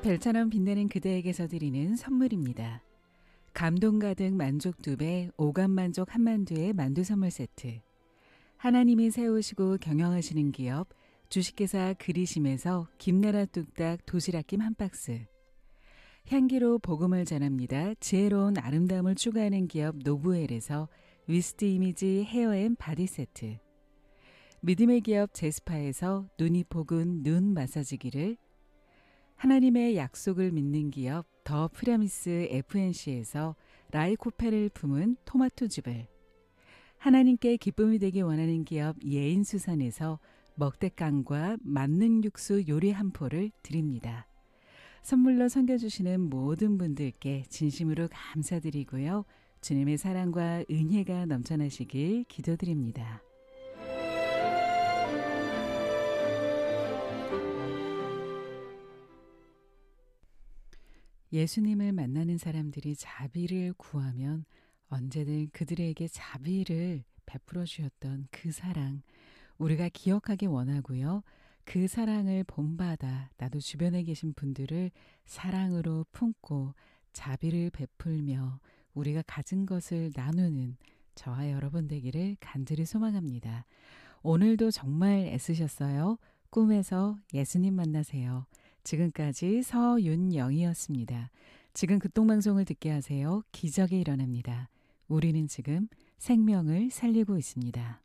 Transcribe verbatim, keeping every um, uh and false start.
별처럼 빛나는 그대에게서 드리는 선물입니다. 감동 가득 만족 두 배, 오감 만족 한만두의 만두 선물 세트. 하나님이 세우시고 경영하시는 기업 주식회사 그리심에서 김나라 뚝딱 도시락김 한 박스. 향기로 복음을 전합니다. 지혜로운 아름다움을 추구하는 기업 노브웰에서 위스트 이미지 헤어앤 바디 세트. 믿음의 기업 제스파에서 눈이 포근 눈 마사지기를, 하나님의 약속을 믿는 기업 더 프라미스 에프엔씨에서 라이코페를 품은 토마토즙을, 하나님께 기쁨이 되기 원하는 기업 예인수산에서 먹대깡과 만능 육수 요리 한 포를 드립니다. 선물로 섬겨주시는 모든 분들께 진심으로 감사드리고요. 주님의 사랑과 은혜가 넘쳐나시길 기도드립니다. 예수님을 만나는 사람들이 자비를 구하면 언제든 그들에게 자비를 베풀어 주셨던 그 사랑, 우리가 기억하기 원하고요. 그 사랑을 본받아 나도 주변에 계신 분들을 사랑으로 품고 자비를 베풀며 우리가 가진 것을 나누는 저와 여러분 되기를 간절히 소망합니다. 오늘도 정말 애쓰셨어요. 꿈에서 예수님 만나세요. 지금까지 서윤영이었습니다. 지금 극동방송을 듣게 하세요. 기적이 일어납니다. 우리는 지금 생명을 살리고 있습니다.